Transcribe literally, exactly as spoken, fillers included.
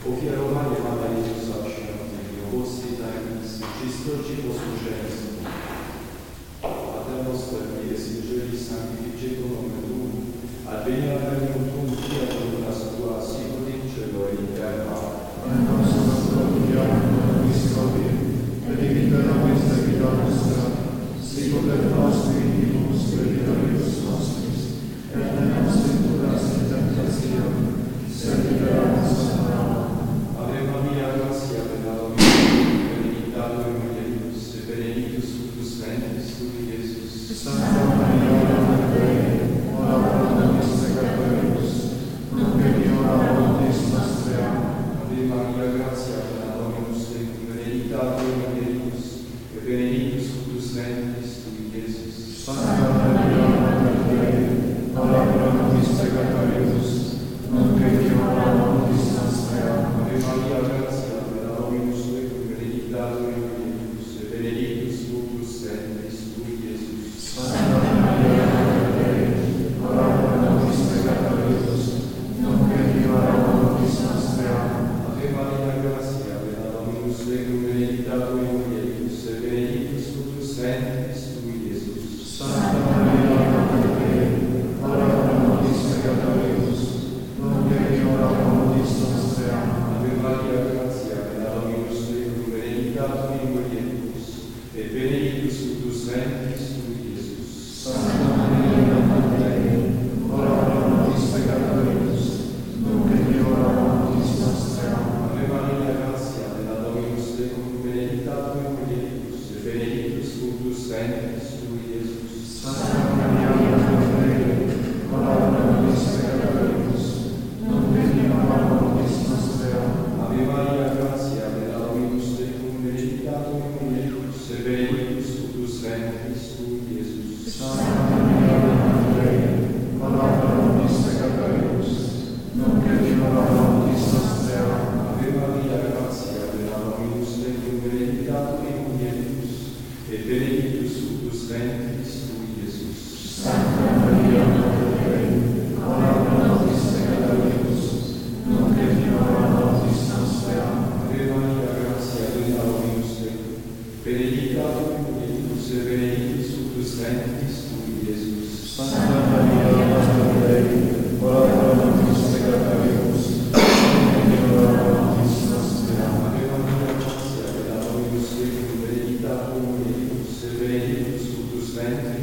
Ofiarowanie Pana Jezusa Świętego, posty tajemnicy, czystość i posłuszeństwo. A ten ostatni jest, jeżeli sanctificeto nomen tuum, ad veniat regnum tuum, fiat voluntas tua, sicut in cielo et in terra. Pane nostro quotidianum nobis hodie, et dimitte nobis debita nostra, sicut et nos dimittibus debitoribus nostris, et ne nos inducas in tentationem, sed libera nos a malo. Ave Maria, gratia plena Dominus, benedicta tui mulieribus, et benedictus fructus ventris tui, Iesus. Santa Maria, Mater Dei, ora pro nobis peccatoribus, nunc et in hora mortis nostrae. Ave Maria, gratia plena Dominus tecum, benedicta tui mulieribus, et benedictus fructus ventris tui, Iesus. Santa Maria, Mater Dei, ora pro nobis peccatoribus, nunc et in hora mortis nostrae. Ave Maria, gratia plena Dominus tecum, benedicta tui mulieribus, et benedictus fructus ventris tui, Iesus. Santa Maria, Mater Dei, ora pro nobis peccatoribus, nunc et in hora mortis nostrae. Ave Maria, gratia plena Dominus tecum, benedicta tui mulieribus, et benedictus fructus ventris tui, Iesus. Santa Maria, Mater Dei, ora pro nobis peccatoribus, nunc et in hora mortis nostrae. Ave Maria, gratia plena Dominus tecum, benedicta tui mulieribus, et benedictus fructus ventris tui, Iesus. Santa Maria, Mater Dei, ora pro nobis peccatoribus, nunc et in hora mortis nostrae. Ave Maria, gratia plena Dominus tecum, benedicta tui mulieribus, et benedictus fructus ventris tui, Iesus. Santa Maria, Mater Dei, ora pro nobis peccatoribus, nunc et in hora mortis nostrae. Ave Maria, gratia plena Dominus tecum, benedicta tui mulieribus, et benedictus fructus ventris tui, Iesus. Santa Maria, Mater Dei, ora pro nobis peccatoribus, nunc et in hora mortis nostrae. Ave Maria, gratia plena Dominus tecum, benedicta tui mulieribus, et benedictus fructus ventris tui, Iesus. Santa Maria, Mater Dei, ora pro nobis peccatoribus, nunc et in hora mortis nostrae. Ave Maria, gratia plena Dominus tecum, benedicta tui mulieribus, et benedictus fructus ventris tui, Iesus. Santa Maria, Mater Dei, ora pro nobis peccatoribus, nunc et in hora mortis nostrae. Ave Maria, gratia plena Dominus tecum, benedicta tui mulieribus, et benedictus fructus ventris